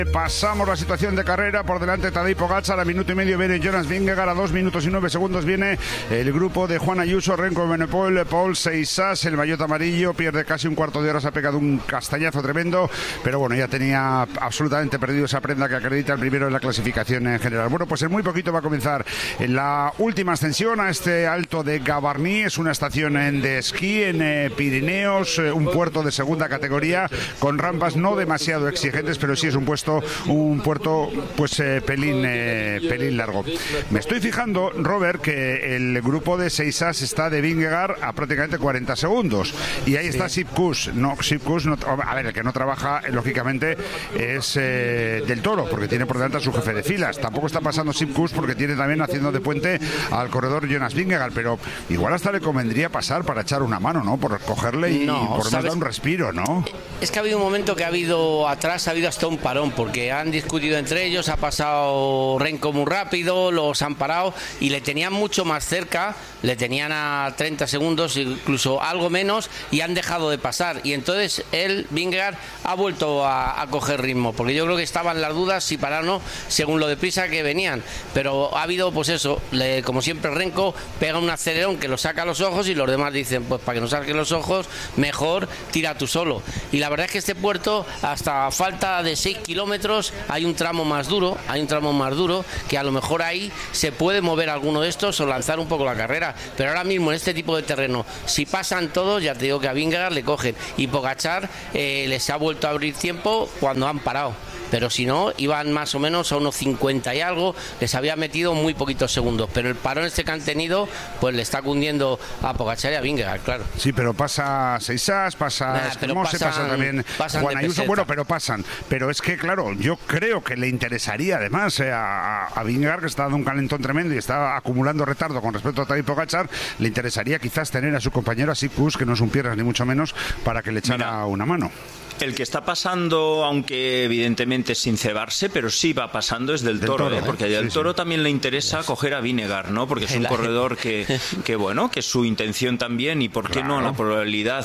Pasamos la situación de carrera, por delante Tadej Pogačar, a minuto y medio viene Jonas Vingegaard, a 2 minutos y 9 segundos viene el grupo de Juan Ayuso, Renko Evenepoel, Paul Seisaas, el maillot amarillo, pierde casi un cuarto de hora, se ha pegado un castañazo tremendo, pero bueno, ya tenía absolutamente perdido esa prenda que acredita el primero en la clasificación en general. Bueno, pues en muy poquito va a comenzar en la última ascensión a este alto de Gavarnie, es una estación de esquí en Pirineos, un puerto de segunda categoría, con rampas no demasiado exigentes, pero sí es un puerto pues pelín largo. Me estoy fijando, Robert, que el grupo de Seisaas está de Vingegaard a prácticamente 40 segundos y ahí está Sepp Kuss. Sepp Kuss no, a ver, el que no trabaja lógicamente es Del Toro, porque tiene por delante a su jefe de filas. Tampoco está pasando Sepp Kuss porque tiene también haciendo de puente al corredor Jonas Vingegaard, pero igual hasta le convendría pasar para echar una mano, ¿no? Por cogerle y por dar un respiro, ¿no? Es que ha habido un momento que ha habido hasta un parón, porque han discutido entre ellos, ha pasado Renko muy rápido, los han parado y le tenían mucho más cerca, le tenían a 30 segundos, incluso algo menos, y han dejado de pasar. Y entonces Vingegaard ha vuelto a coger ritmo, porque yo creo que estaban las dudas si parar o no, según lo deprisa que venían. Pero ha habido, pues eso, como siempre Renko pega un acelerón que lo saca a los ojos y los demás dicen, pues para que no saquen los ojos, mejor tira tú solo. Y la verdad es que este puerto, hasta falta de 6 kilómetros, hay un tramo más duro, que a lo mejor ahí se puede mover alguno de estos o lanzar un poco la carrera, pero ahora mismo en este tipo de terreno, si pasan todos, ya te digo que a Vingegaard le cogen, y Pogačar les ha vuelto a abrir tiempo cuando han parado. Pero si no, iban más o menos a unos 50 y algo, les había metido muy poquitos segundos, pero el parón este que han tenido, pues le está cundiendo a Pogačar y a Vingegaard, claro. Sí, pero pasa Seisaas, pasa Esquemose, pasa también Juan Ayuso, bueno, pero pasan. Pero es que, claro, yo creo que le interesaría además a Vingegaard, que está dando un calentón tremendo y está acumulando retardo con respecto a Tadej Pogačar, le interesaría quizás tener a su compañero, a Sepp Kuss, que no es un piernas ni mucho menos, para que le echara una mano. El que está pasando, aunque evidentemente sin cebarse, pero sí va pasando, es Del Toro, porque a Del Toro también le interesa coger a Vingegaard, ¿no? Porque es un corredor que bueno, que su intención también, y por qué no, la probabilidad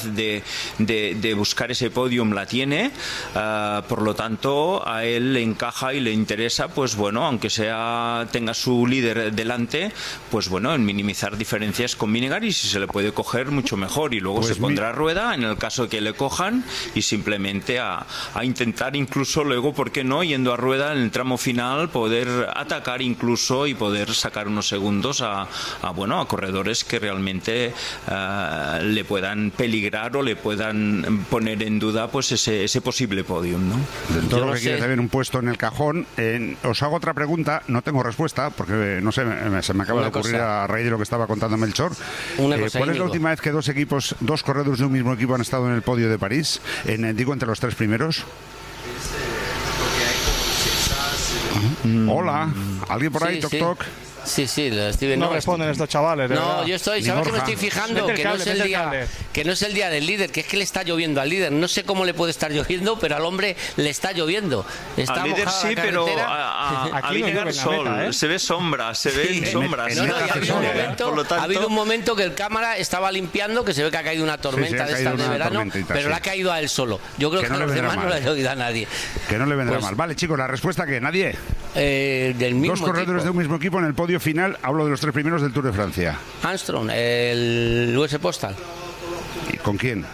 de buscar ese podium la tiene, por lo tanto a él le encaja y le interesa, pues bueno, aunque tenga su líder delante, pues bueno, en minimizar diferencias con Vingegaard, y si se le puede coger mucho mejor, y luego se pondrá a rueda en el caso de que le cojan, y simplemente a intentar incluso luego, ¿por qué no?, yendo a rueda en el tramo final, poder atacar incluso y poder sacar unos segundos a corredores que realmente le puedan peligrar o le puedan poner en duda pues ese posible podium, ¿no? Del Toro que quiere también un puesto en el cajón. Os hago otra pregunta, no tengo respuesta porque no sé, se me acaba de ocurrir a raíz de lo que estaba contando Melchor. ¿Cuál es la última vez que dos corredores de un mismo equipo han estado en el podio de París? Entre los 3 primeros. Hola, ¿alguien por ahí? Sí, toc. Sí, lo estoy viendo. No responden estos chavales. No, yo estoy, ¿sabes qué me estoy fijando? Que no es el día del líder, que es que le está lloviendo al líder. No sé cómo le puede estar lloviendo, pero al hombre le está lloviendo. Está al líder sí, pero a Vingegaard sol, se ve sombras, sombras. Ha habido un momento que el cámara estaba limpiando, que se ve que ha caído una tormenta de estas de verano, pero le ha caído a él solo. Yo creo que a los demás no le ha llovido a nadie. Que no le vendrá mal. Vale, chicos, la respuesta que nadie. Del mismo 2 corredores de un mismo equipo en el podio final. Hablo de los 3 primeros del Tour de Francia. Armstrong, el US Postal. ¿Y con quién?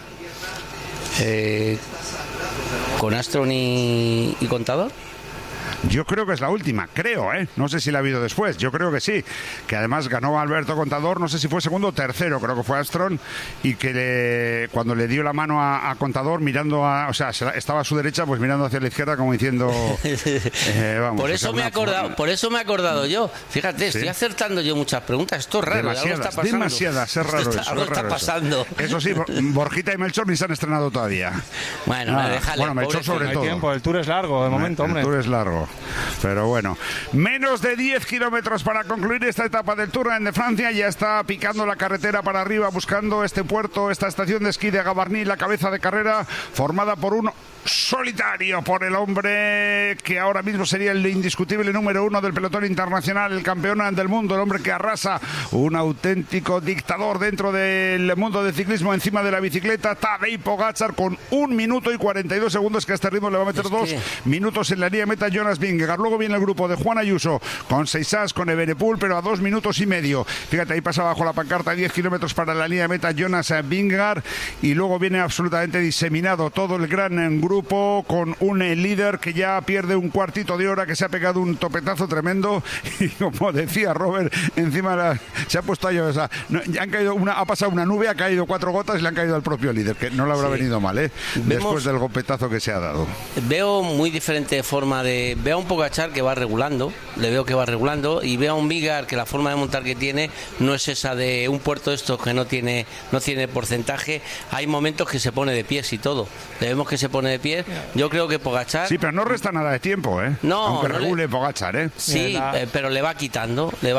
¿Con Armstrong y Contador? Yo creo que es la última, creo, ¿eh? No sé si la ha habido después, yo creo que sí. Que además ganó Alberto Contador, no sé si fue segundo o tercero, creo que fue Armstrong, y que cuando le dio la mano a Contador, mirando estaba a su derecha, pues mirando hacia la izquierda como diciendo... vamos, por eso me he acordado yo. Fíjate, estoy acertando yo muchas preguntas. Esto es raro, algo está pasando. Demasiadas, es raro eso. Algo está pasando. Eso sí, Borjita y Melchor ni se han estrenado todavía. Bueno, déjale. Bueno, Melchor sobre todo. El Tour es largo, de momento, hombre. El Tour es largo. Pero bueno, menos de 10 kilómetros para concluir esta etapa del Tour de Francia. Ya está picando la carretera para arriba, buscando este puerto, esta estación de esquí de Gavarnie, la cabeza de carrera formada por un solitario, por el hombre que ahora mismo sería el indiscutible número 1 del pelotón internacional, el campeón del mundo, el hombre que arrasa, un auténtico dictador dentro del mundo del ciclismo encima de la bicicleta, Tadej Pogačar, con 1 minuto y 42 segundos, que a este ritmo le va a meter 2 minutos en la línea de meta Jonas Vingegaard. Luego viene el grupo de Juan Ayuso con Seixas, con Evenepoel, pero a 2 minutos y medio. Fíjate, ahí pasa bajo la pancarta 10 kilómetros para la línea de meta Jonas Vingegaard, y luego viene absolutamente diseminado todo el gran grupo con un líder que ya pierde un cuartito de hora, que se ha pegado un topetazo tremendo y, como decía Robert, encima se ha puesto ahí, o sea, han caído ha pasado una nube, ha caído 4 gotas y le han caído al propio líder, que no le habrá venido mal, después del golpetazo que se ha dado. Veo muy diferente forma de... Veo a un Pogačar que va regulando, le veo que va regulando, y veo a un Vingegaard que la forma de montar que tiene no es esa de un puerto de estos que no tiene porcentaje. Hay momentos que se pone de pies y todo, le vemos que se pone de pies. Yo creo que Pogačar... Sí, pero no resta nada de tiempo, No, aunque regule Pogačar, Sí, pero le va quitando, le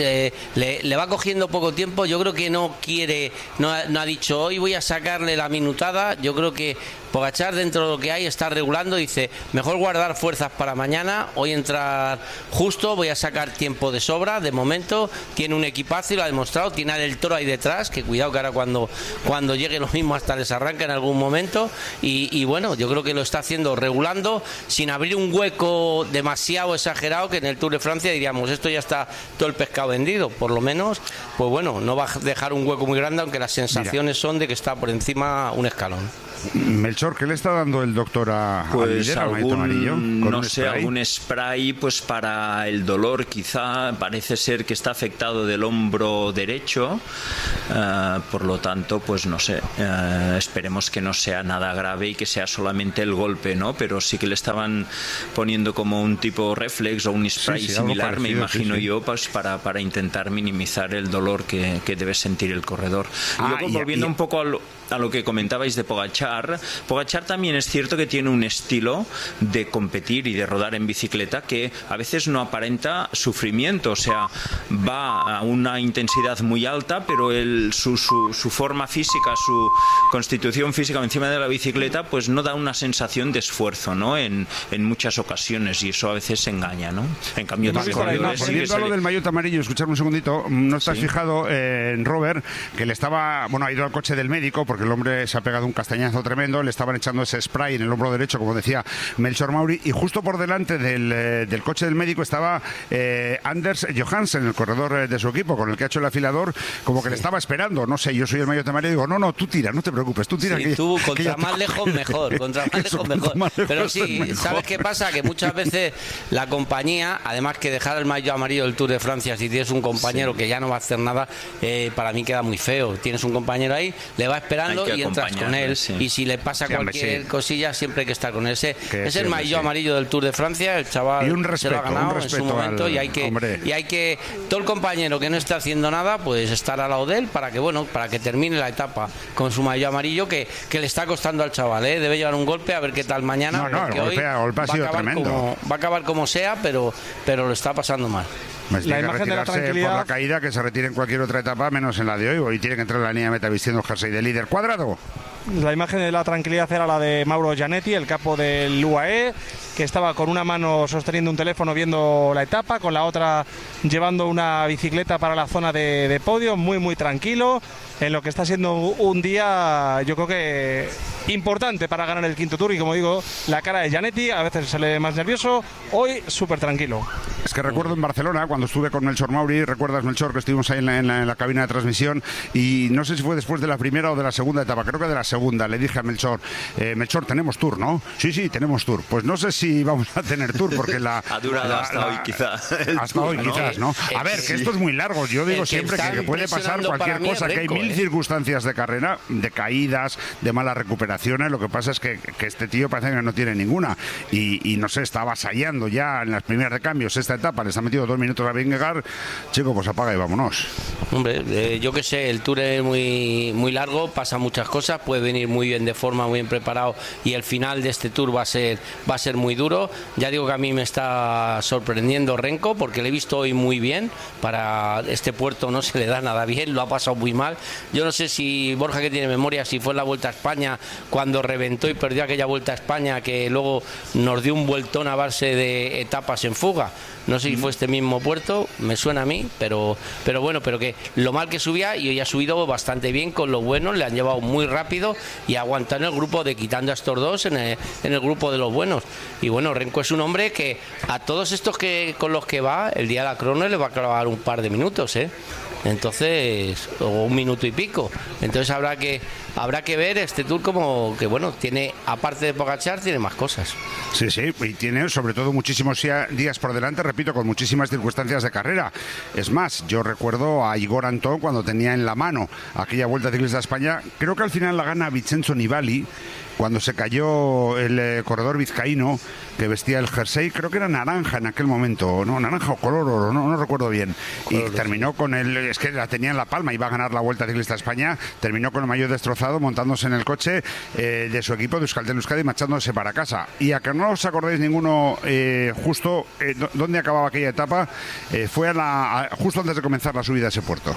va cogiendo poco tiempo. Yo creo que no quiere, no ha dicho hoy voy a sacarle la minutada. Yo creo que Pogačar, dentro de lo que hay, está regulando, dice mejor guardar fuerzas para mañana, hoy entrar justo, voy a sacar tiempo de sobra. De momento tiene un equipazo y lo ha demostrado, tiene a Del Toro ahí detrás, que cuidado que ahora cuando llegue lo mismo hasta les arranca en algún momento, y bueno, yo creo que lo está haciendo regulando, sin abrir un hueco demasiado exagerado, que en el Tour de Francia diríamos esto ya está todo el pescado vendido. Por lo menos, pues bueno, no va a dejar un hueco muy grande, aunque las sensaciones son de que está por encima un escalón. Melchor, ¿qué le está dando el doctor al líder, al Maillot Amarillo? No sé, algún spray pues para el dolor, quizá. Parece ser que está afectado del hombro derecho, por lo tanto, pues no sé, esperemos que no sea nada grave y que sea solamente el golpe, ¿no? Pero sí que le estaban poniendo como un tipo reflex o un spray similar, parecido, me imagino yo, pues para intentar minimizar el dolor que debe sentir el corredor. Luego, volviendo un poco a lo que comentabais de Pogačar también es cierto que tiene un estilo de competir y de rodar en bicicleta que a veces no aparenta sufrimiento, o sea, va a una intensidad muy alta, pero su forma física, su constitución física encima de la bicicleta, pues no da una sensación de esfuerzo, ¿no? En muchas ocasiones, y eso a veces engaña, ¿no? En cambio, volviendo a lo del Maillot Amarillo, escuchadme un segundito, ¿no estás fijado en Robert, que le estaba, ha ido al coche del médico porque el hombre se ha pegado un castañazo tremendo, le estaban echando ese spray en el hombro derecho, como decía Melchor Mauri, y justo por delante del coche del médico estaba Anders Johansen, el corredor de su equipo, con el que ha hecho el afilador, como que le estaba esperando. No sé, yo soy el Maillot Amarillo y digo, no, tú tira, no te preocupes, tú tira. Sí, tú, contra más lejos mejor, Pero sí, ¿sabes qué pasa? Que muchas veces la compañía, además que dejar el Maillot Amarillo del Tour de Francia, si tienes un compañero que ya no va a hacer nada, para mí queda muy feo. Tienes un compañero ahí, le va esperando y entras con él, y si le pasa cualquier cosilla, siempre hay que estar con él. Es el Maillot Amarillo del Tour de Francia, el chaval y un respeto, se lo ha ganado en su momento, y hay que todo el compañero que no está haciendo nada, pues estar al lado de él para que termine la etapa con su Maillot Amarillo, que le está costando al chaval, debe llevar un golpe, a ver qué tal mañana, porque hoy va a acabar como sea, pero lo está pasando mal. La imagen de la tranquilidad por la caída, que se retire en cualquier otra etapa menos en la de hoy. Hoy tiene que entrar en la línea de meta vistiendo el jersey de líder. Cuadrado. La imagen de la tranquilidad era la de Mauro Gianetti, el capo del UAE, que estaba con una mano sosteniendo un teléfono viendo la etapa, con la otra llevando una bicicleta para la zona de podio, muy tranquilo, en lo que está siendo un día, yo creo que importante para ganar el quinto Tour. Y como digo, la cara de Gianetti a veces se le ve más nervioso, hoy súper tranquilo. Es que recuerdo en Barcelona, cuando estuve con Melchor Mauri, recuerdas, Melchor, que estuvimos ahí en la cabina de transmisión, y no sé si fue después de la primera o de la segunda etapa, creo que de la segunda, le dije a Melchor, Melchor, tenemos Tour, ¿no? Sí, tenemos Tour. Pues no sé si vamos a tener Tour, porque ha durado hasta hoy, quizá. Hasta hoy, quizás, ¿no? A ver, que esto es muy largo. Yo digo siempre que puede pasar cualquier cosa, que hay mil circunstancias de carrera, de caídas, de malas recuperaciones. Lo que pasa es que este tío parece que no tiene ninguna. Y no sé, está avasallando ya en las primeras de cambios esta etapa, le está metido 2 minutos a Vingegaard. Chico, pues apaga y vámonos. Hombre, yo qué sé, el Tour es muy largo, pasa muchas cosas, puede venir muy bien de forma, muy bien preparado, y el final de este Tour va a ser muy duro. Ya digo que a mí me está sorprendiendo Renko, porque le he visto hoy muy bien. Para este puerto no se le da nada bien, lo ha pasado muy mal. Yo no sé si Borja, que tiene memoria, si fue en la Vuelta a España cuando reventó y perdió aquella Vuelta a España, que luego nos dio un vueltón a base de etapas en fuga. No sé si fue este mismo puerto, me suena a mí, pero bueno, pero que lo mal que subía, y hoy ha subido bastante bien con lo bueno, le han llevado muy rápido y aguantando el grupo, de quitando a estos dos en el grupo de los buenos. Y bueno, Renko es un hombre que a todos estos que con los que va, el día de la crono le va a clavar un par de minutos, entonces, o 1 minuto y pico. Entonces habrá que ver este Tour como que, bueno, tiene, aparte de Pogačar, tiene más cosas. Sí, y tiene sobre todo muchísimos días por delante, repito, con muchísimas circunstancias de carrera. Es más, yo recuerdo a Igor Antón cuando tenía en la mano aquella Vuelta Ciclista a España. Creo que al final la gana Vincenzo Nibali, cuando se cayó el corredor vizcaíno que vestía el jersey, creo que era naranja en aquel momento, no, naranja o color oro, no recuerdo bien. Y terminó con es que la tenía en la palma, iba a ganar la Vuelta Ciclista a España, terminó con el maillot destrozado, montándose en el coche de su equipo de Euskaltel Euskadi, marchándose para casa. Y a que no os acordáis ninguno justo dónde acababa aquella etapa, fue justo antes de comenzar la subida a ese puerto.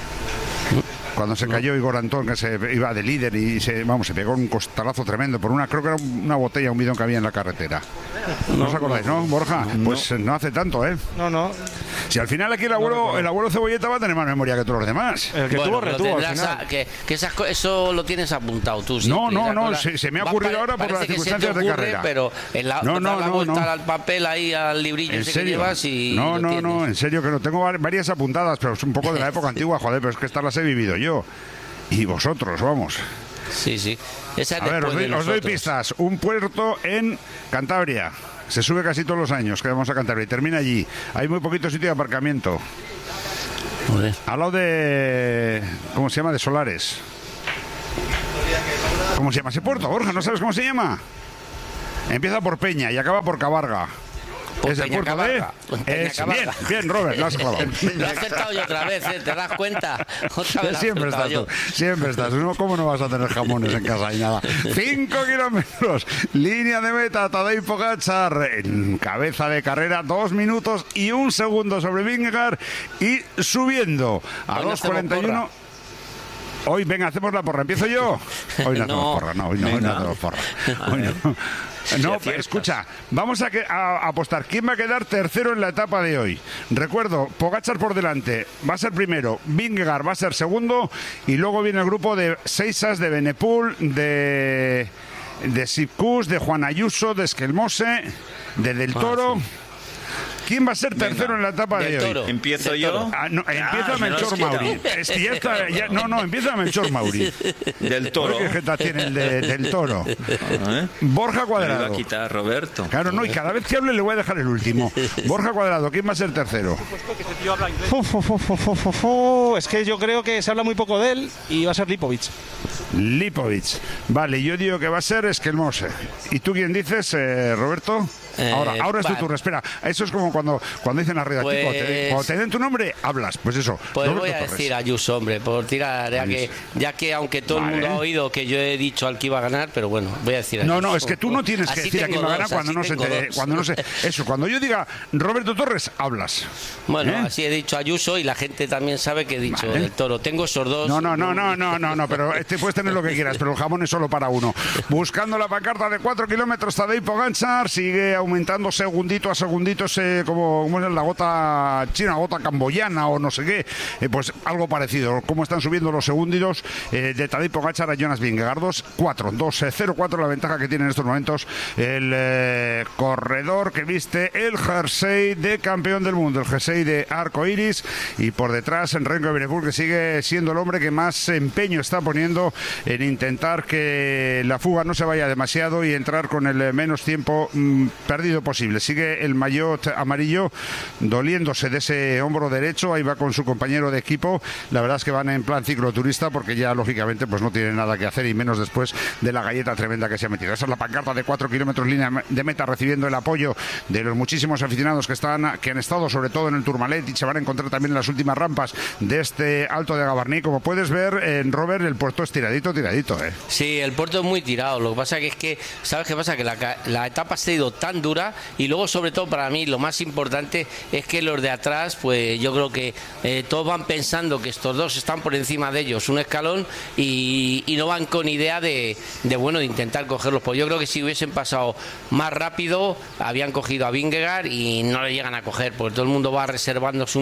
Cuando se cayó Igor Antón, que se iba de líder y se pegó un costalazo tremendo por creo que era una botella, un bidón que había en la carretera. ¿No os acordáis, no, Borja? Pues no hace tanto, ¿eh? No. Si al final aquí el abuelo Cebolleta va a tener más memoria que todos los demás. El que retuvo al final. Eso lo tienes apuntado tú. No, se me ha ocurrido ahora por las circunstancias de carrera. Pero en la vuelta al papel, ahí al librillo ese que llevas y no, en serio que no. Tengo varias apuntadas, pero es un poco de la época antigua, joder, pero es que estas las he vivido yo. Y vosotros, vamos. Sí. Esa es a ver, os doy pistas. Un puerto en Cantabria. Se sube casi todos los años que vamos a Cantabria y termina allí. Hay muy poquito sitio de aparcamiento. Joder. Al lado de... ¿Cómo se llama? De Solares. ¿Cómo se llama ese puerto, Borja? ¿No sabes cómo se llama? Empieza por Peña y acaba por Cabarga. Es el puerto bien, Robert, lo has clavado. Lo he acertado yo otra vez, ¿te das cuenta? Otra vez siempre estás. ¿Cómo no vas a tener jamones en casa y nada? 5 kilómetros, línea de meta, Tadej Pogačar en cabeza de carrera, 2 minutos y 1 segundo sobre Vingegaard y subiendo a 2:41. Hoy, venga, hacemos la porra. ¿Empiezo yo? Hoy no hacemos porra, hoy no hacemos porra. Hoy no. No, escucha, vamos a apostar. ¿Quién va a quedar tercero en la etapa de hoy? Recuerdo, Pogačar por delante, va a ser primero, Vingegaard va a ser segundo, y luego viene el grupo de Seisas, de Benepul, de Sipkus, de Juan Ayuso, de Esquelmose, de Del Toro. ¿Quién va a ser tercero en la etapa de hoy? ¿Empiezo yo? Empieza Melchor Mauri. Empieza Melchor Mauri. Del Toro. ¿Qué jeta tiene el Del Toro? Borja Cuadrado. Me va a quitar Roberto. Claro, no, y cada vez que hable le voy a dejar el último. Borja Cuadrado, ¿quién va a ser tercero? Es que yo creo que se habla muy poco de él y va a ser Lipovic. Vale, yo digo que va a ser Esquelmose. ¿Y tú quién dices, Roberto? Ahora es tu turno, espera. Eso es como cuando dicen arriba, cuando te den tu nombre, hablas. Pues eso. Pues voy a decir a Ayuso, hombre, por tirar, ya que aunque todo el mundo ha oído que yo he dicho al que iba a ganar, pero bueno, voy a decir a Ayuso. No, es que tú no tienes que decir a quién va a ganar cuando no se eso, cuando yo diga Roberto Torres, hablas. Bueno, así he dicho a Ayuso y la gente también sabe que he dicho Del Toro. Tengo esos dos. No, pero puedes tener lo que quieras, pero el jamón es solo para uno. Buscando la pancarta de 4 kilómetros, Tadej Pogačar sigue aumentando segundito a segundito, como es la gota china, gota camboyana o no sé qué, pues algo parecido, como están subiendo los segundos de Tadej Pogačar a Jonas Vingegaard. 2-4 la ventaja que tiene en estos momentos el corredor que viste el jersey de campeón del mundo, el jersey de arco iris, y por detrás en Renko Evenepoel, que sigue siendo el hombre que más empeño está poniendo en intentar que la fuga no se vaya demasiado y entrar con el menos tiempo perdido posible. Sigue el maillot amarillo doliéndose de ese hombro derecho, ahí va con su compañero de equipo. La verdad es que van en plan cicloturista porque ya lógicamente pues no tienen nada que hacer, y menos después de la galleta tremenda que se ha metido. Esa es la pancarta de 4 kilómetros, línea de meta, recibiendo el apoyo de los muchísimos aficionados que han estado sobre todo en el Tourmalet y se van a encontrar también en las últimas rampas de este Alto de Gavarní. Como puedes ver, en Robert, el puerto es tiradito. Sí, el puerto es muy tirado. Lo que pasa es que ¿sabes qué pasa? Que la etapa se ha ido tan dura. Y luego, sobre todo, para mí lo más importante es que los de atrás, pues yo creo que todos van pensando que estos dos están por encima de ellos un escalón y no van con idea de intentar cogerlos. Pues yo creo que si hubiesen pasado más rápido, habían cogido a Vingegaard y no le llegan a coger, porque todo el mundo va reservándose,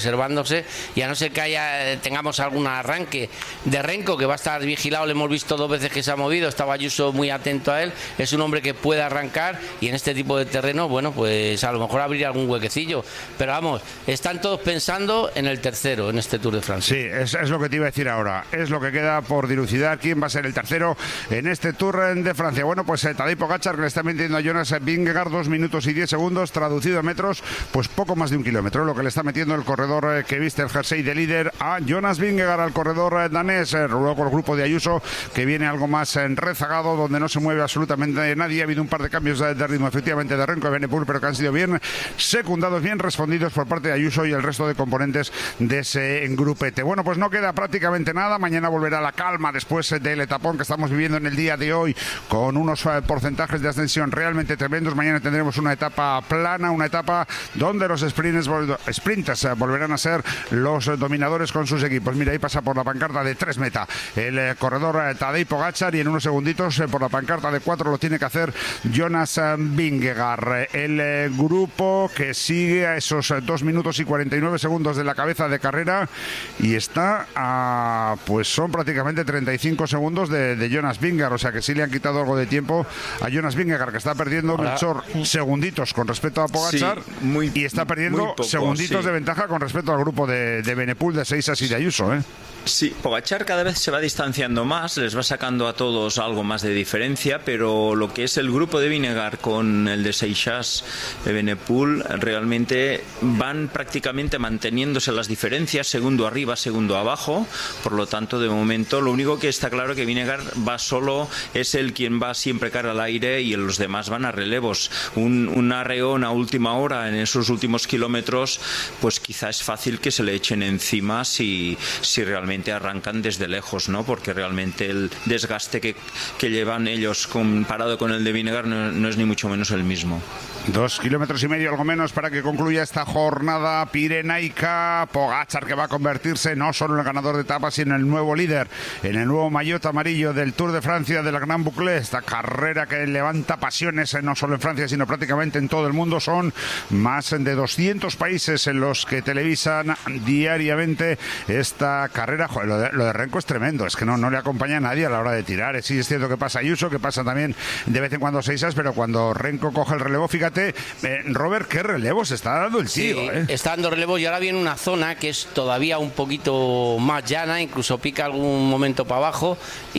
y a no ser que tengamos algún arranque de Renko, que va a estar vigilado, le hemos visto 2 veces que se ha movido, estaba Ayuso muy atento a él, es un hombre que puede arrancar, y en este tipo de terreno, bueno, pues a lo mejor abrir algún huequecillo, pero vamos, están todos pensando en el tercero en este Tour de Francia. Sí, es lo que te iba a decir ahora, es lo que queda por dilucidar, quién va a ser el tercero en este Tour de Francia. Bueno, pues Tadej Pogačar, que le está metiendo a Jonas Vingegaard 2 minutos y 10 segundos, traducido a metros, pues poco más de 1 kilómetro, lo que le está metiendo el corredor que viste el jersey de líder a Jonas Vingegaard, al corredor danés. Luego el grupo de Ayuso, que viene algo más rezagado, donde no se mueve absolutamente nadie. Ha habido un par de cambios de ritmo, efectivamente, de Renko y Evenepoel, pero que han sido bien secundados, bien respondidos por parte de Ayuso y el resto de componentes de ese grupete. Bueno, pues no queda prácticamente nada. Mañana volverá la calma después del etapón que estamos viviendo en el día de hoy, con unos porcentajes de ascensión realmente tremendos. Mañana tendremos una etapa plana, una etapa donde los sprinters volverán a ser los dominadores con sus equipos. Mira, ahí pasa por la pancarta de 3 meta el corredor Tadej Pogačar, y en unos segunditos por la pancarta de 4 lo tiene que hacer Jonas Vingegaard. El grupo que sigue a esos 2 minutos y 49 segundos de la cabeza de carrera, y está a, pues son prácticamente 35 segundos de Jonas Vingegaard, o sea que sí le han quitado algo de tiempo a Jonas Vingegaard, que está perdiendo segunditos con respecto a Pogačar, sí, y está perdiendo segunditos de ventaja con respecto al grupo de Evenepoel, de Seixas y de Ayuso, ¿eh? Sí, Pogačar cada vez se va distanciando más, les va sacando a todos algo más de diferencia, pero lo que es el grupo de Vingegaard con el de Seixas, Evenepoel, realmente van prácticamente manteniéndose las diferencias, segundo arriba, segundo abajo. Por lo tanto, de momento, lo único que está claro que Vingegaard va solo, es el quien va siempre cara al aire, y los demás van a relevos. Un arreón a última hora en esos últimos kilómetros, pues quizá es fácil que se le echen encima si realmente arrancan desde lejos, ¿no? Porque realmente el desgaste que llevan ellos comparado con el de Vingegaard no es ni mucho menos el mismo. 2 kilómetros y medio, algo menos, para que concluya esta jornada pirenaica. Pogačar, que va a convertirse no solo en el ganador de etapas, sino en el nuevo líder, en el nuevo maillot amarillo del Tour de Francia, de la Grand Boucle. Esta carrera que levanta pasiones no solo en Francia, sino prácticamente en todo el mundo. Son más de 200 países en los que televisan diariamente esta carrera. Joder, lo de Renko es tremendo, es que no le acompaña a nadie a la hora de tirar. Sí, es cierto que pasa Ayuso, que pasa también de vez en cuando Seixas, pero cuando Renko coge el relevo, fíjate, Robert, qué relevo se está dando el tío. Sí, está dando relevo, y ahora viene una zona que es todavía un poquito más llana, incluso pica algún momento para abajo,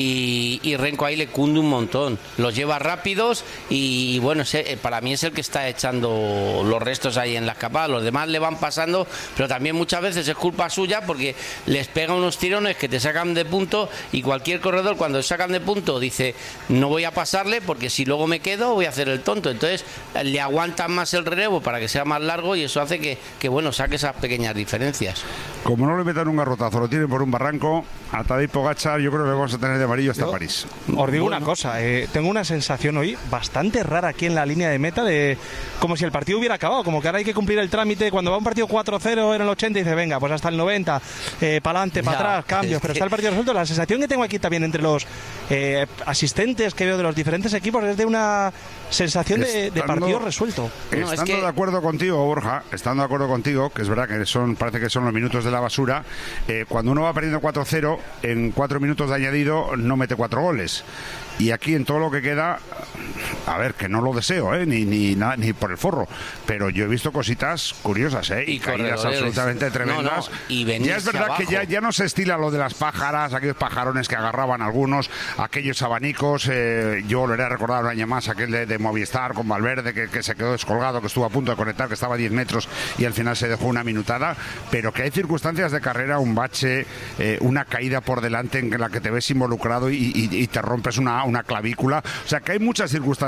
y Renko ahí le cunde un montón, los lleva rápidos, y bueno, para mí es el que está echando los restos ahí en la escapada. Los demás le van pasando, pero también muchas veces es culpa suya, porque les pega unos tirones que te sacan de punto, y cualquier corredor cuando sacan de punto dice, no voy a pasarle, porque si luego me quedo voy a hacer el tonto. Entonces le aguantan más el relevo para que sea más largo, y eso hace que bueno, saque esas pequeñas diferencias. Como no le metan un garrotazo, lo tienen por un barranco, a Tadej Pogačar yo creo que vamos a tener de amarillo hasta París. Os digo una cosa, tengo una sensación hoy bastante rara aquí en la línea de meta, de como si el partido hubiera acabado, como que ahora hay que cumplir el trámite. Cuando va un partido 4-0 en el 80 y dice, venga, pues hasta el 90, para adelante, para atrás, cambios, pero está el partido resuelto. La sensación que tengo aquí también entre los asistentes que veo de los diferentes equipos es de una sensación de partido resuelto. Estando de acuerdo contigo, Borja, estando de acuerdo contigo, que es verdad que parece que son los minutos de la basura, cuando uno va perdiendo 4-0, en 4 minutos de añadido no mete 4 goles. Y aquí en todo lo que queda, a ver, que no lo deseo, ni por el forro, pero yo he visto cositas curiosas, y caídas absolutamente tremendas. Y ya es verdad abajo, que ya no se estila lo de las pájaras, aquellos pajarones que agarraban algunos, aquellos abanicos. Yo volveré a recordar un año más aquel de Movistar con Valverde, que se quedó descolgado, que estuvo a punto de conectar, que estaba a 10 metros y al final se dejó una minutada. Pero que hay circunstancias de carrera, un bache, una caída por delante en la que te ves involucrado y te rompes una clavícula. O sea que hay muchas circunstancias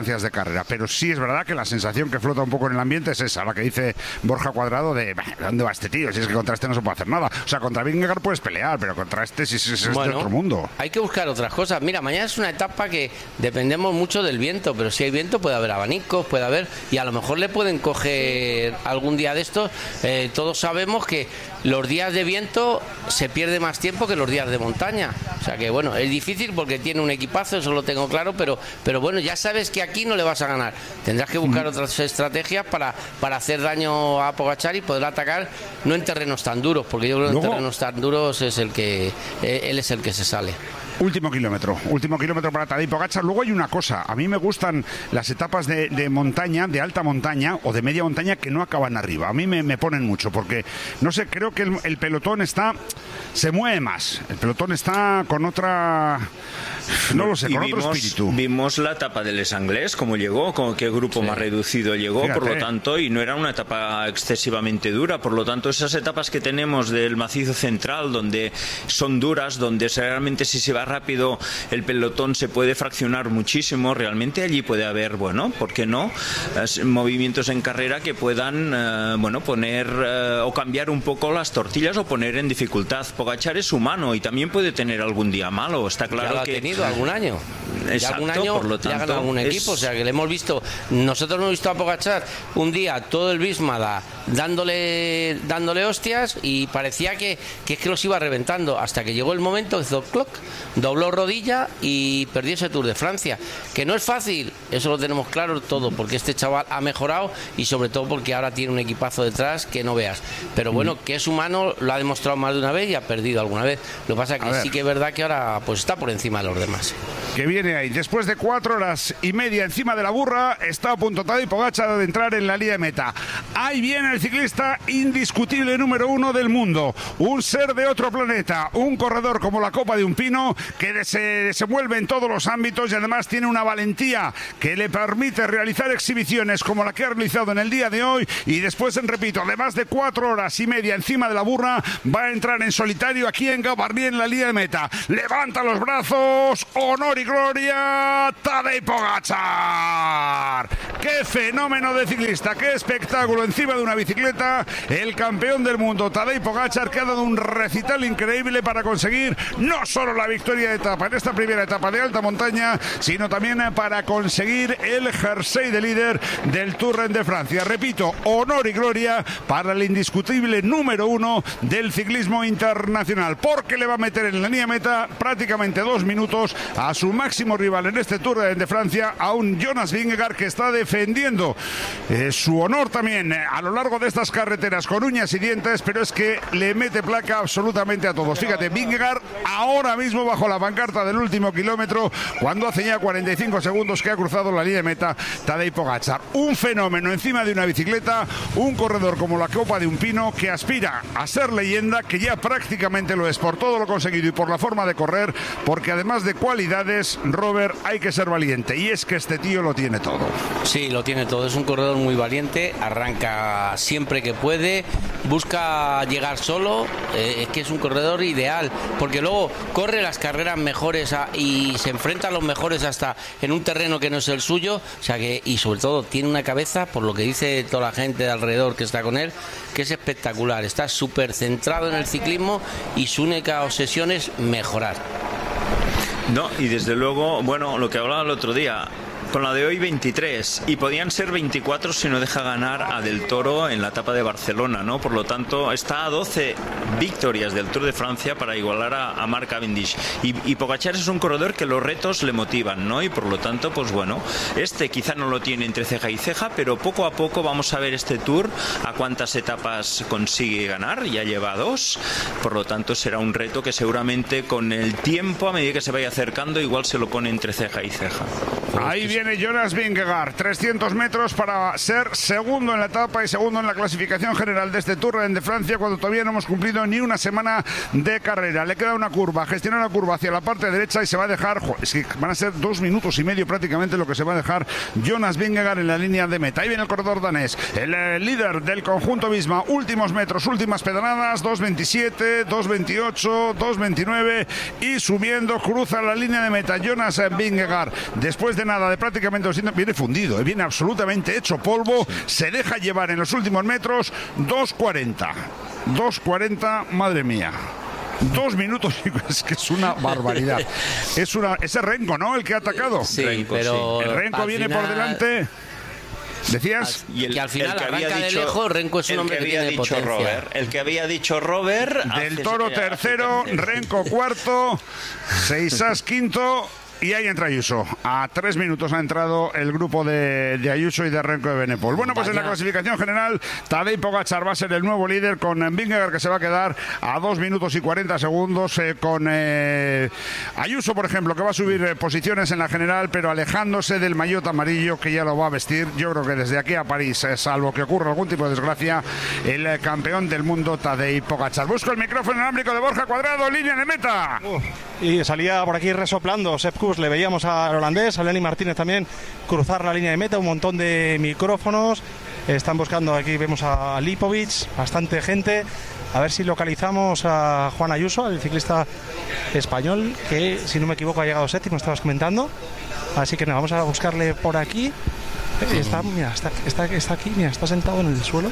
distancias de carrera, pero sí es verdad que la sensación que flota un poco en el ambiente es esa, la que dice Borja Cuadrado de ¿dónde va este tío? Si es que contra este no se puede hacer nada. O sea, contra Vingegaard puedes pelear, pero contra este sí es de otro mundo. Hay que buscar otras cosas. Mira, mañana es una etapa que dependemos mucho del viento, pero si hay viento puede haber abanicos, puede haber, y a lo mejor le pueden coger algún día de estos. Todos sabemos que los días de viento se pierde más tiempo que los días de montaña. O sea que bueno, es difícil porque tiene un equipazo, eso lo tengo claro, pero bueno, ya sabes que aquí no le vas a ganar. Tendrás que buscar otras estrategias para hacer daño a Pogačar y poder atacar, no en terrenos tan duros, porque yo creo que en terrenos tan duros es él es el que se sale. Último kilómetro para Tadej Pogačar. Luego hay una cosa, a mí me gustan las etapas de montaña, de alta montaña o de media montaña que no acaban arriba. A mí me ponen mucho porque, no sé, creo que el pelotón se mueve más. El pelotón está con otra... No lo sé, con otro espíritu. Vimos la etapa del Les Anglais, cómo llegó, con qué grupo más reducido llegó, fíjate. Por lo tanto, y no era una etapa excesivamente dura, por lo tanto, esas etapas que tenemos del macizo central, donde son duras, donde realmente si se va rápido el pelotón se puede fraccionar muchísimo, realmente allí puede haber, bueno, ¿por qué no? Movimientos en carrera que puedan, poner o cambiar un poco las tortillas o poner en dificultad. Pogačar es humano y también puede tener algún día malo, está claro que... algún año. Exacto, algún año por lo tanto, le ha ganado algún equipo, o sea que le hemos visto, nosotros hemos visto a Pogačar un día todo el Bismada dándole hostias y parecía que es que los iba reventando hasta que llegó el momento, hizo cloc, dobló rodilla y perdió ese Tour de Francia, que no es fácil, eso lo tenemos claro todo, porque este chaval ha mejorado y sobre todo porque ahora tiene un equipazo detrás que no veas, pero bueno, que es humano, lo ha demostrado más de una vez y ha perdido alguna vez. Lo que pasa es que sí que es verdad que ahora pues está por encima de los demás. Que viene ahí, después de 4 horas y media encima de la burra, está a punto Tadej Pogačar de entrar en la línea de meta. Ahí viene el ciclista indiscutible número 1 del mundo, un ser de otro planeta, un corredor como la copa de un pino, que se desenvuelve en todos los ámbitos y además tiene una valentía que le permite realizar exhibiciones como la que ha realizado en el día de hoy, y después, repito, de más de 4 horas y media encima de la burra, va a entrar en solitario aquí en Gavarnie en la línea de meta. Levanta los brazos, honor y gloria, Tadej Pogačar. ¡Qué fenómeno de ciclista! ¡Qué espectáculo encima de una bicicleta! El campeón del mundo, Tadej Pogačar, que ha dado un recital increíble para conseguir no solo la victoria de etapa en esta primera etapa de alta montaña, sino también para conseguir el jersey de líder del Tour de Francia. Repito, honor y gloria para el indiscutible número 1 del ciclismo internacional, porque le va a meter en la línea meta prácticamente 2 minutos a su máximo rival en este Tour de Francia, a un Jonas Vingegaard que está defendiendo su honor también a lo largo de estas carreteras con uñas y dientes, pero es que le mete placa absolutamente a todos. Fíjate, Vingegaard ahora mismo bajo la pancarta del último kilómetro, cuando hace ya 45 segundos que ha cruzado la línea de meta Tadej Pogačar. Un fenómeno encima de una bicicleta, un corredor como la copa de un pino, que aspira a ser leyenda, que ya prácticamente lo es por todo lo conseguido y por la forma de correr, porque además de cualidades, Robert, hay que ser valiente, y es que este tío lo tiene todo. Sí, lo tiene todo, es un corredor muy valiente, arranca siempre que puede, busca llegar solo, es que es un corredor ideal, porque luego corre las carreras mejores y se enfrenta a los mejores hasta en un terreno que no es el suyo, o sea que, y sobre todo tiene una cabeza, por lo que dice toda la gente de alrededor que está con él, que es espectacular, está súper centrado en el ciclismo y su única obsesión es mejorar. No, y desde luego, bueno, lo que hablaba el otro día, con la de hoy 23, y podían ser 24 si no deja ganar a Del Toro en la etapa de Barcelona, ¿no? Por lo tanto, está a 12 victorias del Tour de Francia para igualar a Mark Cavendish. Y Pogačar es un corredor que los retos le motivan, ¿no? Y por lo tanto, pues bueno, quizá no lo tiene entre ceja y ceja, pero poco a poco vamos a ver este Tour a cuántas etapas consigue ganar. Ya lleva 2, por lo tanto será un reto que seguramente con el tiempo, a medida que se vaya acercando, igual se lo pone entre ceja y ceja. Ahí viene Jonas Vingegaard, 300 metros para ser segundo en la etapa y segundo en la clasificación general de este Tour de Francia, cuando todavía no hemos cumplido ni una semana de carrera. Le queda una curva, gestiona una curva hacia la parte derecha y se va a dejar, es que van a ser 2 minutos y medio prácticamente lo que se va a dejar Jonas Vingegaard en la línea de meta. Ahí viene el corredor danés, el líder del conjunto Visma, últimos metros, últimas pedaladas, 2.27, 2.28, 2.29 y subiendo, cruza la línea de meta Jonas Vingegaard. Después de hace nada de prácticamente 200, viene fundido, viene absolutamente hecho polvo, se deja llevar en los últimos metros, 2.40, madre mía. 2 minutos, es que es una barbaridad. Ese Renko, ¿no? El que ha atacado. Sí, Renko, pero el Renko viene por delante. ¿Decías? Y que al final arranca de lejos, Renko es un hombre que tiene potencia. El que había dicho Robert. Del Toro tercero, Renko cuarto, Seisas quinto. Y ahí entra Ayuso. A 3 minutos ha entrado el grupo de Ayuso y de Renko de Benepol. Bueno, pues en la clasificación general, Tadej Pogačar va a ser el nuevo líder, con Vingegaard, que se va a quedar a 2 minutos y 40 segundos, con Ayuso, por ejemplo, que va a subir posiciones en la general, pero alejándose del maillot amarillo, que ya lo va a vestir. Yo creo que desde aquí a París, salvo que ocurra algún tipo de desgracia, el campeón del mundo, Tadej Pogačar. Busco el micrófono inalámbrico de Borja Cuadrado, línea de meta. Y salía por aquí resoplando Sepp Kuss, le veíamos al holandés, a Lenny Martínez también cruzar la línea de meta, un montón de micrófonos, están buscando, aquí vemos a Lipovic, bastante gente, a ver si localizamos a Juan Ayuso, el ciclista español, que si no me equivoco ha llegado séptimo, estabas comentando, así que nada, vamos a buscarle por aquí. Está aquí, mira, está sentado en el suelo.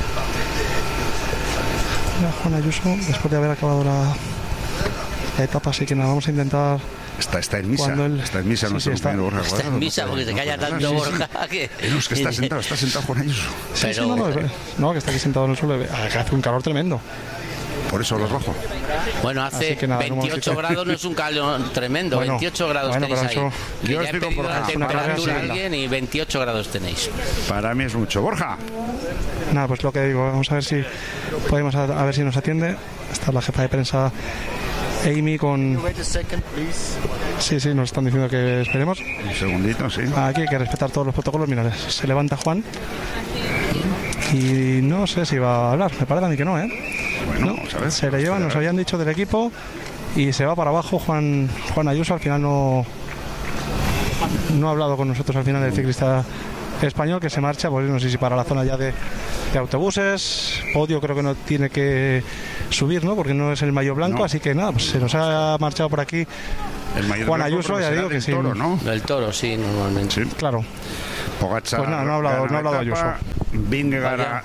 Mira, Juan Ayuso, después de haber acabado la etapa, así que nada, vamos a intentar. Está en misa, está en misa, sí, nuestro compañero Borja Está en misa porque se calla tanto Borja. Que... No, es que está sentado Juan Ayuso. Pero... no, que está aquí sentado en el suelo, que hace un calor tremendo. Por eso los bajo. Bueno, hace nada, 28 grados, no es un calor tremendo, bueno, 28 grados tenéis ahí. Yo ya he pedido la temperatura a alguien y 28 grados tenéis. Para mí es mucho. Borja. Nada, pues lo que digo, vamos a ver si podemos, a ver si nos atiende. Está la jefa de prensa Amy con... Sí, nos están diciendo que esperemos. Un segundito, sí. Aquí hay que respetar todos los protocolos. Mira, se levanta Juan y no sé si va a hablar. Me parece a mí que no, ¿eh? Bueno, no, vamos a ver. Se le llevan, nos habían dicho del equipo y se va para abajo. Juan Ayuso al final no ha hablado con nosotros al final, el ciclista español, que se marcha, pues no sé si para la zona ya de autobuses. Podio creo que no tiene que subir, ¿no? Porque no es el maillot blanco, así que nada, pues se nos ha marchado por aquí Juan Ayuso, ya digo que sí. Toro, ¿no? Del Toro, sí, normalmente. Sí. Claro. Pogačar, pues nada, no ha hablado Ayuso. Vingegaard a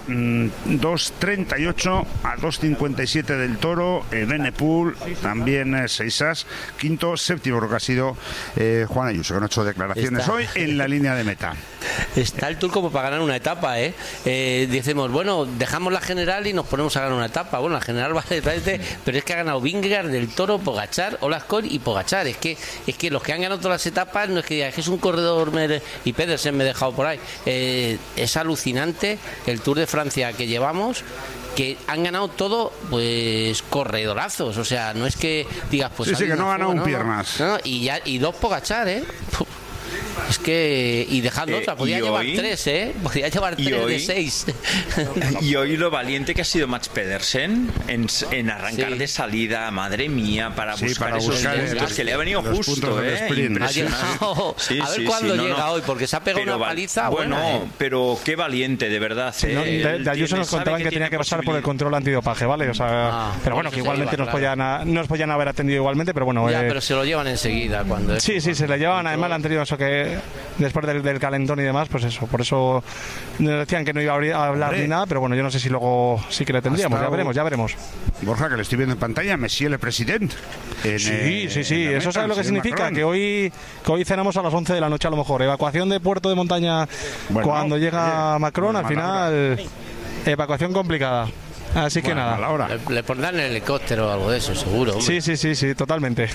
2.38 a 2.57 del Toro, Benepol también Seisas, quinto, séptimo creo que ha sido Juan Ayuso, que no ha hecho declaraciones hoy en la línea de meta. Está el Tour como para ganar una etapa, ¿eh? Decimos, bueno, dejamos la general y nos ponemos a ganar una etapa. Bueno, la general vale, pero es que ha ganado Vingegaard, del Toro, Pogačar, Olascor y Pogačar. Es que los que han ganado todas las etapas, no es que digan, es un corredor, y Pedersen me he dejado por ahí. Es alucinante el Tour de Francia que llevamos, que han ganado todo, pues corredorazos, o sea, no es que digas, pues sí, que no ha ganado un piernas. No, y dos Pogačar, es que, y dejando otra, podía llevar hoy, 3, podía llevar 3 de 6. Y hoy lo valiente que ha sido Mats Pedersen en arrancar de salida, madre mía, para buscar esos puntos, que le ha venido justo, ha llegado, a ver cuándo llega hoy, porque se ha pegado una paliza. Bueno, pero qué valiente, de verdad. De Ayuso nos contaban que tenía que pasar por el control antidopaje, ¿vale? O sea, pero bueno, que igualmente nos podían haber atendido igualmente, pero bueno. Pero se lo llevan enseguida cuando. Sí, se le llevaban, además le han tenido eso que después del calentón y demás, pues eso, por eso nos decían que no iba a hablar ni nada, pero bueno, yo no sé si luego sí que le tendríamos, ya veremos. Borja, que le estoy viendo en pantalla, Monsieur le President. Sí, eso sabe lo que significa, Macron. que hoy cenamos a las 11 de la noche a lo mejor, evacuación de puerto de montaña, cuando llega Macron, al final, evacuación complicada. Así que nada. Le pondrán el helicóptero o algo de eso, seguro. Hombre. Sí, totalmente.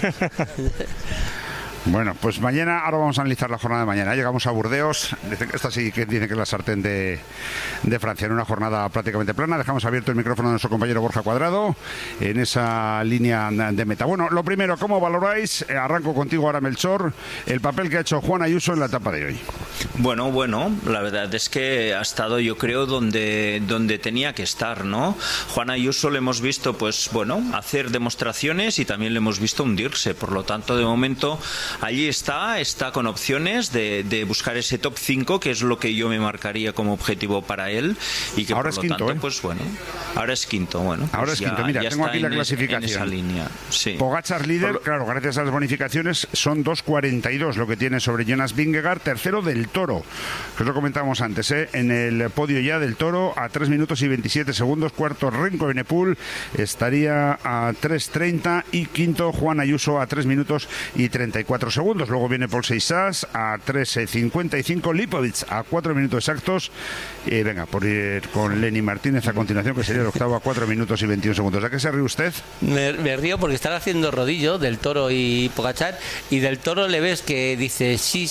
Bueno, pues mañana, ahora vamos a analizar la jornada de mañana. Llegamos a Burdeos, esta sí que dice que es la sartén de Francia, en una jornada prácticamente plana. Dejamos abierto el micrófono de nuestro compañero Borja Cuadrado en esa línea de meta. Bueno, lo primero, ¿cómo valoráis? Arranco contigo ahora, Melchor, el papel que ha hecho Juan Ayuso en la etapa de hoy. Bueno, la verdad es que ha estado, yo creo, donde tenía que estar, ¿no? Juan Ayuso le hemos visto, pues bueno, hacer demostraciones y también le hemos visto hundirse. Por lo tanto, de momento, allí está con opciones de buscar ese top 5, que es lo que yo me marcaría como objetivo para él, y que ahora por es lo quinto, tanto, pues bueno, ahora es quinto, pues ahora es quinto. Mira, tengo aquí la clasificación. En esa línea. Sí. Pogačar líder, claro, gracias a las bonificaciones son 2.42 lo que tiene sobre Jonas Vingegaard, tercero del Toro, que os lo comentábamos antes, en el podio ya del Toro a 3 minutos y 27 segundos, cuarto Renko Evenepoel estaría a 3.30 y quinto Juan Ayuso a 3 minutos y 34 segundos. Luego viene Paul Seixas a 3.55, Lipovic a 4 minutos exactos. Venga, por ir con Lenny Martínez a continuación, que sería el octavo a 4 minutos y 21 segundos. ¿A qué se ríe usted? Me río porque están haciendo rodillo del Toro y Pogačar, y del Toro le ves que dice sí,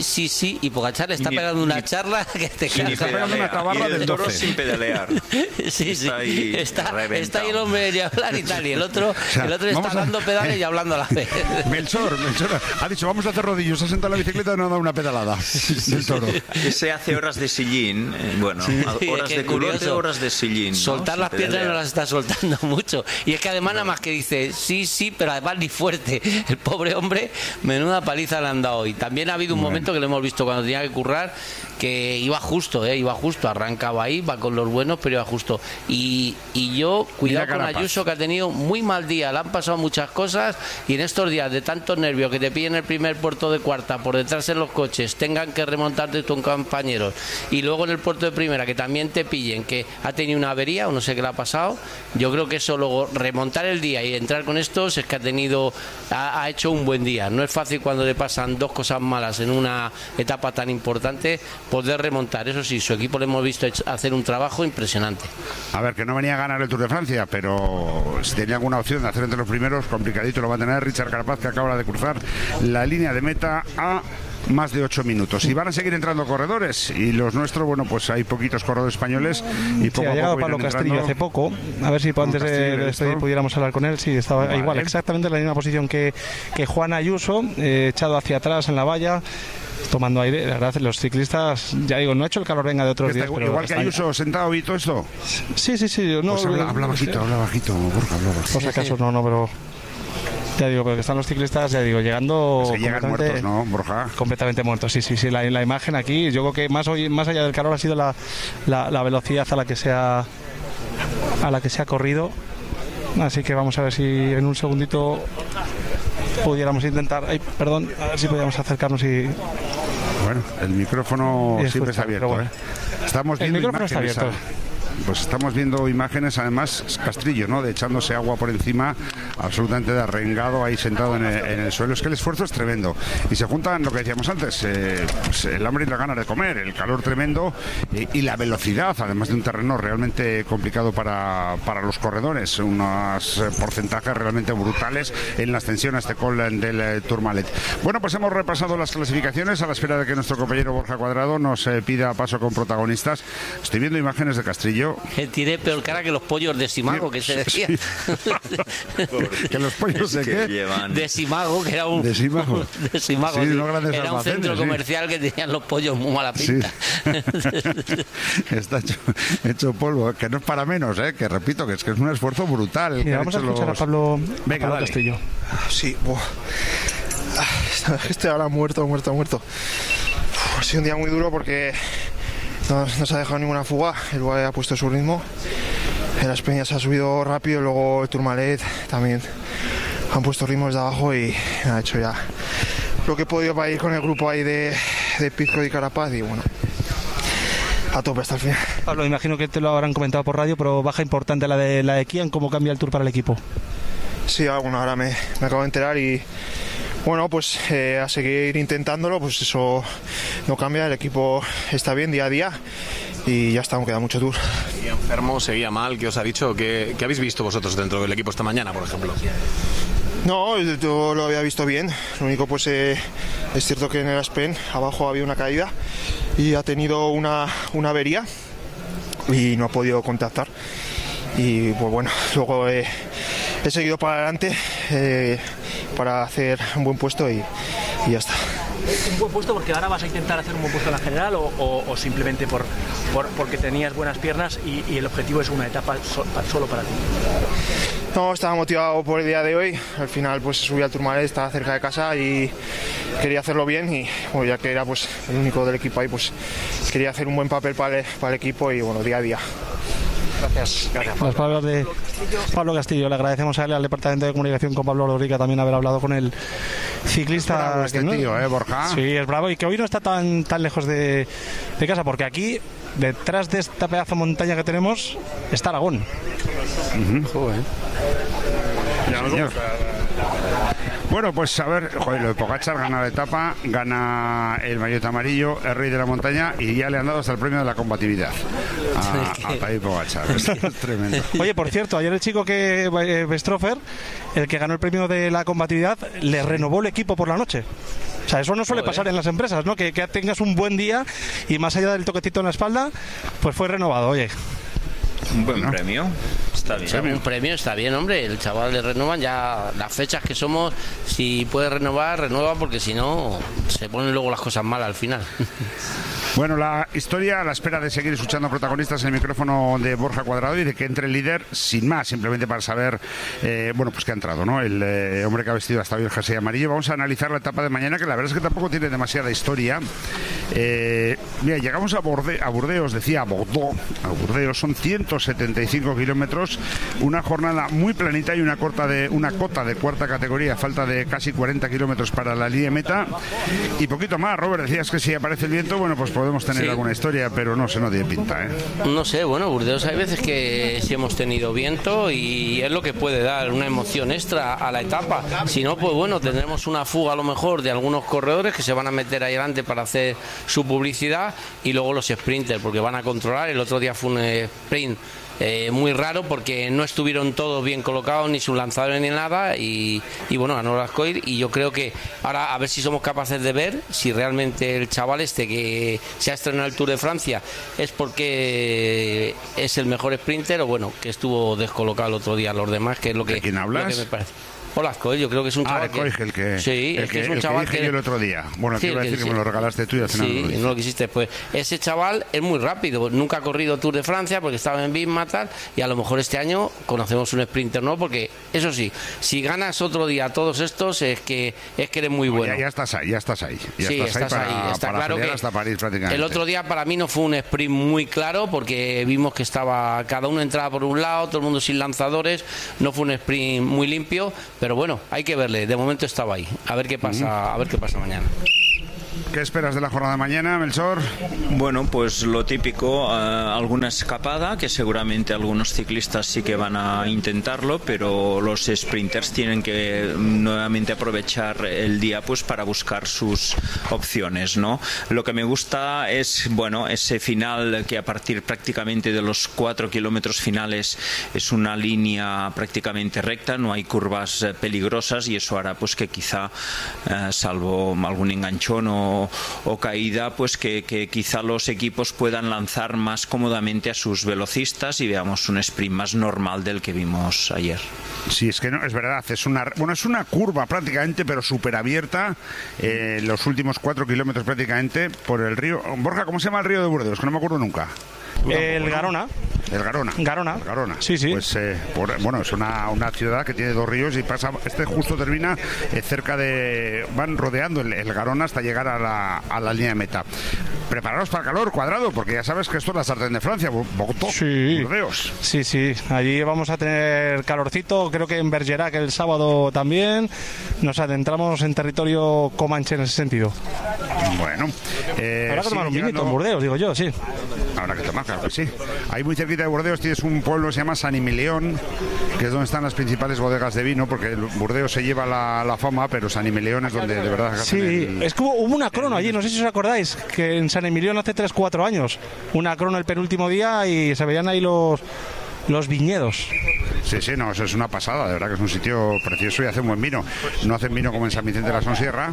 y Pogačar le está pegando una charla que te cagas. Está pegando una tabarra del Toro 12. sin pedalear. Sí. Está ahí está ahí el hombre de hablar y tal, y el otro está dando pedales y hablando a la vez. Melchor ha dicho, vamos a hacer rodillos, se ha sentado en la bicicleta y no ha dado una pedalada del Toro. Ese hace horas de sillín, horas de culote, horas de sillín. Soltar las piernas no las está soltando mucho. Y es que además nada más que dice sí, pero además ni fuerte. El pobre hombre, menuda paliza le han dado hoy. También ha habido un momento que lo hemos visto cuando tenía que currar, que iba justo, arrancaba ahí, va con los buenos, pero iba justo. Y yo, cuidado con Ayuso, que ha tenido muy mal día, le han pasado muchas cosas, y en estos días de tantos nervios, que te pillen el primer puerto de cuarta, por detrás en los coches, tengan que remontarte tus compañeros, y luego en el puerto de primera, que también te pillen, que ha tenido una avería, o no sé qué le ha pasado. Yo creo que eso, luego, remontar el día y entrar con estos, es que ha hecho un buen día. No es fácil cuando le pasan dos cosas malas en una etapa tan importante, poder remontar. Eso sí, su equipo le hemos visto hacer un trabajo impresionante. A ver, que no venía a ganar el Tour de Francia, pero si tenía alguna opción de hacer entre los primeros, complicadito lo va a tener Richard Carapaz, que acaba de cruzar la línea de meta a más de 8 minutos. Y van a seguir entrando corredores, y los nuestros, bueno, pues hay poquitos corredores españoles y poco ha a llegado poco Pablo entrando. Castillo hace poco, a ver si antes de despedir pudiéramos hablar con él. Sí, estaba igual, exactamente en la misma posición que Juan Ayuso, echado hacia atrás en la valla, tomando aire. La verdad, los ciclistas, ya digo, no ha hecho el calor venga de otros días, pero igual que Ayuso sentado y todo esto. Sí, no, pues habla bajito, Borja, habla bajito. Por si acaso no, pero ya digo, porque están los ciclistas, ya digo, llegando se llegan muertos, ¿no, Borja? Completamente muertos, sí, la imagen aquí, yo creo que más allá del calor ha sido la velocidad a la que se ha corrido. Así que vamos a ver si en un segundito pudiéramos intentar, a ver si pudiéramos acercarnos y... Bueno, el micrófono siempre está abierto, bueno. Estamos viendo el micrófono está abierto. Pues estamos viendo imágenes, además, Castrillo, ¿no?, de echándose agua por encima, absolutamente de arrengado, ahí sentado en el suelo. Es que el esfuerzo es tremendo. Y se juntan lo que decíamos antes, pues el hambre y la ganas de comer, el calor tremendo y la velocidad, además de un terreno realmente complicado para los corredores. Unos porcentajes realmente brutales en la ascensión a este col del Tourmalet. Bueno, pues hemos repasado las clasificaciones a la espera de que nuestro compañero Borja Cuadrado nos pida paso con protagonistas. Estoy viendo imágenes de Castrillo. Tiene peor cara que los pollos de Simago, que se decía. Sí. ¿Que los pollos de qué? De Simago, que era un... De Simago. De Simago, sí, sí. No grandes era un centro comercial que tenían los pollos muy mala pinta. Sí. Está hecho polvo, que no es para menos, que repito, que es un esfuerzo brutal. Mira, vamos a escuchar a Pablo Castillo. Sí, estoy ahora muerto. Ha sido un día muy duro porque no se ha dejado ninguna fuga. El UAE ha puesto su ritmo. En las peñas ha subido rápido. Luego el Tourmalet también han puesto ritmos de abajo y ha hecho ya lo que he podido para ir con el grupo ahí de Pizco y Carapaz. Y bueno, a tope hasta el final. Pablo, imagino que te lo habrán comentado por radio, pero baja importante la de Kian. ¿Cómo cambia el Tour para el equipo? Sí, bueno, ahora me acabo de enterar y bueno, pues a seguir intentándolo, pues eso no cambia, el equipo está bien día a día y ya está, aún queda mucho Tour. ¿Y enfermo, seguía mal? ¿Qué os ha dicho? ¿Qué habéis visto vosotros dentro del equipo esta mañana, por ejemplo? No, yo lo había visto bien, lo único pues es cierto que en el Aspen abajo había una caída y ha tenido una avería y no ha podido contactar y pues bueno, luego he seguido para adelante para hacer un buen puesto y ya está. ¿Un buen puesto porque ahora vas a intentar hacer un buen puesto en la general o simplemente porque tenías buenas piernas y el objetivo es una etapa solo para ti? No, estaba motivado por el día de hoy. Al final pues subí al Tourmalet, estaba cerca de casa y quería hacerlo bien y bueno, ya que era pues el único del equipo ahí, pues quería hacer un buen papel para el equipo y bueno, día a día. Gracias. Las palabras de Pablo Castillo. Le agradecemos a él, al Departamento de Comunicación con Pablo Lorica, también haber hablado con el ciclista. Bravo este tío, Borja. Sí, es bravo y que hoy no está tan lejos de casa, porque aquí, detrás de esta pedazo de montaña que tenemos, está Aragón. Joder. Bueno, pues a ver, joder, lo de Pogačar gana la etapa, gana el maillot amarillo, el rey de la montaña, y ya le han dado hasta el premio de la combatividad a Tadej Pogačar. Es tremendo. Oye, por cierto, ayer el chico que Bestrofer, el que ganó el premio de la combatividad, le renovó el equipo por la noche. O sea, eso no suele pasar en las empresas, ¿no? Que tengas un buen día y más allá del toquecito en la espalda, pues fue renovado, oye. Un buen premio. Está bien. Sí, un premio está bien, hombre. El chaval le renovan ya las fechas que somos. Si puede renovar, renueva, porque si no, se ponen luego las cosas malas al final. Bueno, la historia a la espera de seguir escuchando protagonistas en el micrófono de Borja Cuadrado y de que entre el líder, sin más, simplemente para saber, bueno, pues que ha entrado, ¿no? El hombre que ha vestido hasta hoy el jersey amarillo. Vamos a analizar la etapa de mañana, que la verdad es que tampoco tiene demasiada historia. Mira, llegamos a Burdeos, decía a Burdeos, son 175 kilómetros, una jornada muy planita y una cota de cuarta categoría, falta de casi 40 kilómetros para la línea de meta y poquito más. Robert, decías que si aparece el viento, bueno, pues podemos tener alguna historia, pero no tiene pinta, ¿eh? No sé, bueno, Burdeos hay veces que sí hemos tenido viento y es lo que puede dar una emoción extra a la etapa. Si no, pues bueno, tendremos una fuga a lo mejor de algunos corredores que se van a meter ahí delante para hacer su publicidad y luego los sprinters, porque van a controlar. El otro día fue un sprint muy raro porque no estuvieron todos bien colocados, ni sus lanzadores ni nada, y bueno, ganó Lascoir. Y yo creo que ahora a ver si somos capaces de ver si realmente el chaval este que se ha estrenado el Tour de Francia es porque es el mejor sprinter o bueno, que estuvo descolocado el otro día los demás, que es lo que, ¿de quién hablas? Lo que me parece. Lascoir, yo creo que es un chaval sí, el que es un chaval que el otro día. Bueno, te iba a decir que me lo regalaste tú y al final no lo quisiste. Pues ese chaval es muy rápido, nunca ha corrido Tour de Francia porque estaba en Bisma tal, y a lo mejor este año conocemos un sprinter, ¿no? Porque eso sí, si ganas otro día todos estos es que eres muy bueno. Ya estás ahí. Está claro que hasta París, prácticamente. El otro día para mí no fue un sprint muy claro porque vimos que estaba cada uno entraba por un lado, todo el mundo sin lanzadores, no fue un sprint muy limpio. Pero bueno, hay que verle. De momento estaba ahí. A ver qué pasa, a ver qué pasa mañana. ¿Qué esperas de la jornada de mañana, Melchor? Bueno, pues lo típico, alguna escapada, que seguramente algunos ciclistas sí que van a intentarlo, pero los sprinters tienen que nuevamente aprovechar el día pues para buscar sus opciones, ¿no? Lo que me gusta es, bueno, ese final que a partir prácticamente de los 4 kilómetros finales es una línea prácticamente recta, no hay curvas peligrosas y eso hará pues que quizá, salvo algún enganchón o caída, pues que quizá los equipos puedan lanzar más cómodamente a sus velocistas y veamos un sprint más normal del que vimos ayer. Sí, es que no, es verdad, es una curva prácticamente, pero súper abierta, los últimos 4 kilómetros prácticamente por el río. Borja, ¿cómo se llama el río de Burdeos? Que no me acuerdo nunca. El Garona. El Garona. Sí. Pues bueno, es una ciudad que tiene 2 ríos y pasa, justo termina cerca de, van rodeando el Garona hasta llegar a la línea de meta. Prepararos para el calor, Cuadrado, porque ya sabes que esto es la sartén de Francia, Bogotá, Burdeos. Sí, allí vamos a tener calorcito, creo que en Bergerac el sábado también. Nos adentramos en territorio comanche en ese sentido. Bueno, habrá que tomar un vinito en Burdeos, digo yo, sí. Habrá que tomar, claro que sí. Ahí muy cerquita de Burdeos tienes un pueblo que se llama San Emilión, que es donde están las principales bodegas de vino, porque Burdeos se lleva la fama, pero San Emilión es donde de verdad... Sí, es que hubo una crono allí, no sé si os acordáis, que en San Emilión hace 3-4 años, una crono el penúltimo día y se veían ahí los viñedos. Sí, no, eso es una pasada, de verdad que es un sitio precioso y hace un buen vino. No hacen vino como en San Vicente de la Sonsierra,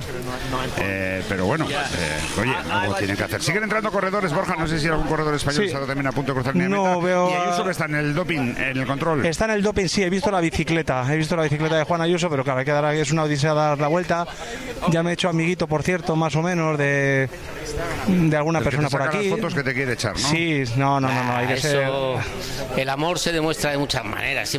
pero bueno, oye, algo tienen que hacer. Siguen entrando corredores, Borja, no sé si algún corredor español está también a punto de cruzar mi meta. Veo y Ayuso, que está en el doping, en el control. Está en el doping, sí, he visto la bicicleta de Juan Ayuso, pero claro, hay que dar, es una odisea dar la vuelta. Ya me he hecho amiguito, por cierto, más o menos, de alguna persona por aquí. Las fotos que te quiere echar, ¿no? Sí, no, hay que ser... El amor se demuestra de muchas maneras.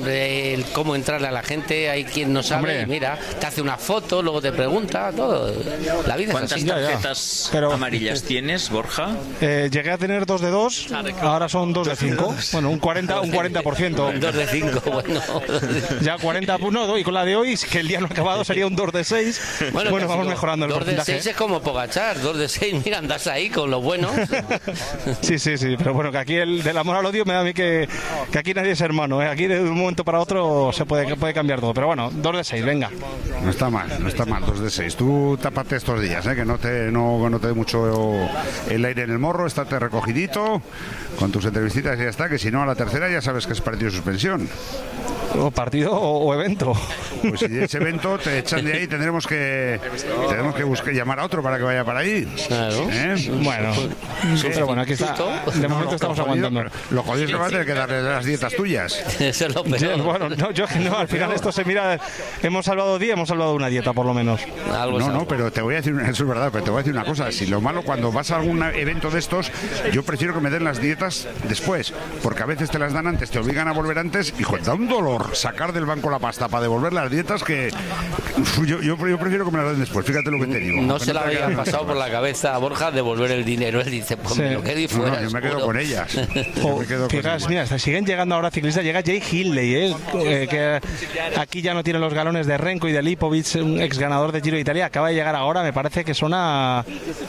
siempre cómo entrarle a la gente, hay quien no sabe, y mira, te hace una foto, luego te pregunta, todo. La vida es así. ¿Cuántas tarjetas amarillas tienes, Borja? Llegué a tener 2 de 2, ahora son 2 de 5. Bueno, un 40%. 2 de 5, bueno. Ya 40, no, y con la de hoy, que el día no ha acabado, sería un 2 de 6. Bueno, vamos mejorando el 2 porcentaje. 2 de 6 es como Pogačar, 2 de 6, mira, andas ahí con lo bueno. Sí, pero bueno, que aquí el del amor al odio me da a mí que aquí nadie es hermano, ¿eh? Aquí de un momento para otro se puede cambiar todo, pero bueno, 2 de 6, venga. No está mal, 2 de 6. Tú tápate estos días, que no te dé mucho el aire en el morro, estate recogidito con tus entrevistitas y ya está, que si no a la tercera ya sabes que es partido de suspensión. O partido o evento. Pues si ese evento te echan de ahí, tendremos que llamar a otro para que vaya para ahí. Claro. Bueno, pero bueno, aquí está. De momento estamos aguantando. Lo jodido es que va a tener que darle las dietas tuyas. Eso es lo peor. Bueno, no, al final esto se mira. Hemos salvado una dieta por lo menos. No, pero te voy a decir, eso es verdad, pero te voy a decir una cosa. Si lo malo, cuando vas a algún evento de estos, yo prefiero que me den las dietas después, porque a veces te las dan antes, te obligan a volver antes, y da un dolor sacar del banco la pasta para devolver las dietas que yo prefiero que me las den después. Fíjate lo que te digo. No se le había pasado por la cabeza a Borja devolver el dinero. Él dice, pues me lo quedo y fuera. Yo me quedo con ellas. Mira, siguen llegando ahora ciclistas. Llega Jay Hindley, que aquí ya no tiene los galones de Renko y de Lipovic, un ex ganador de Giro de Italia. Acaba de llegar ahora, me parece que son a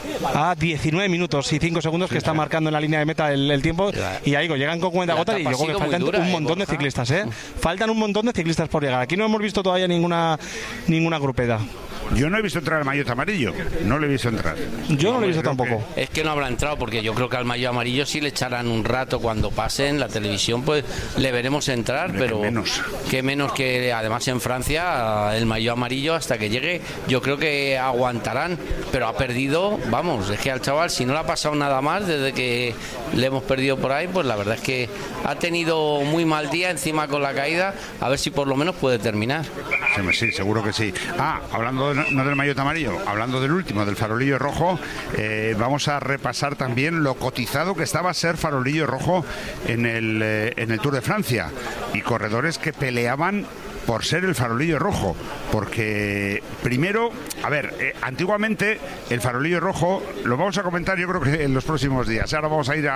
19 minutos y 5 segundos que está marcando en la línea de meta el tiempo. Y ahí llegan con cuentagotas y yo creo que faltan un montón de ciclistas. Faltan un montón de ciclistas por llegar. Aquí no hemos visto todavía ninguna grupeta. Yo no he visto entrar al maillot amarillo. No lo he visto entrar. Yo no lo he visto tampoco. Es que no habrá entrado, porque yo creo que al maillot amarillo sí le echarán un rato cuando pasen la televisión, pues le veremos entrar, pero que menos que además en Francia el maillot amarillo hasta que llegue yo creo que aguantarán, pero ha perdido, vamos, es que al chaval si no le ha pasado nada más desde que le hemos perdido por ahí, pues la verdad es que ha tenido muy mal día encima con la caída, a ver si por lo menos puede terminar. Sí, seguro que sí. Hablando no del maillot amarillo, hablando del último, del farolillo rojo, vamos a repasar también lo cotizado que estaba ser farolillo rojo en el Tour de Francia, y corredores que peleaban por ser el farolillo rojo, porque primero, antiguamente el farolillo rojo, lo vamos a comentar yo creo que en los próximos días. Ahora vamos a ir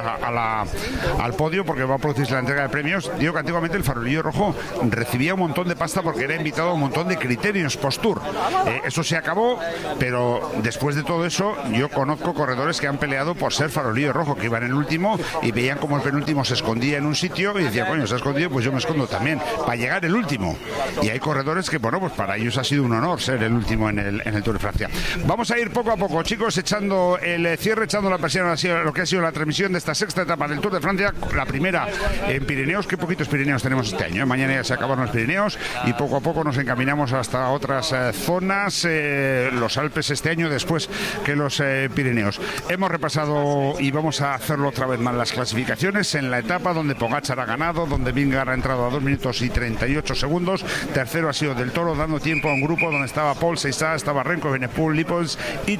al podio porque va a producirse la entrega de premios. Digo que antiguamente el farolillo rojo recibía un montón de pasta porque era invitado a un montón de criterios post-tour. Eso se acabó, pero después de todo eso yo conozco corredores que han peleado por ser farolillo rojo, que iban en el último y veían como el penúltimo se escondía en un sitio y decían, coño, se ha escondido, pues yo me escondo también para llegar el último. Y hay corredores que, bueno, pues para ellos ha sido un honor ser el último en el Tour de Francia. Vamos a ir poco a poco, chicos, echando el cierre, echando la presión a lo que ha sido la transmisión de esta sexta etapa del Tour de Francia. La primera en Pirineos. Qué poquitos Pirineos tenemos este año. Mañana ya se acabaron los Pirineos y poco a poco nos encaminamos hasta otras zonas, los Alpes este año, después que los Pirineos. Hemos repasado y vamos a hacerlo otra vez más las clasificaciones en la etapa donde Pogačar ha ganado, donde Vingegaard ha entrado a 2 minutos y 38 segundos. Tercero ha sido Del Toro, dando tiempo a un grupo donde estaba Paul Seissá, estaba Renko, Evenepoel, Lipovic y